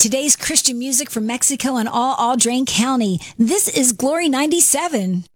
today's Christian music from Mexico and all Drain County. This is Glory 97.